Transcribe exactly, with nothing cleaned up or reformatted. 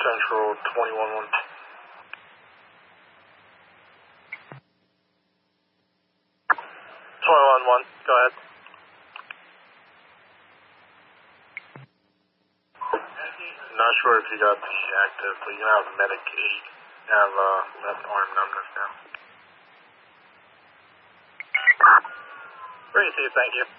Central twenty-one one. twenty-one one, go ahead. Not sure if you got the active, but you have Medicaid. You have uh, left arm numbness now. Great to see you, thank you.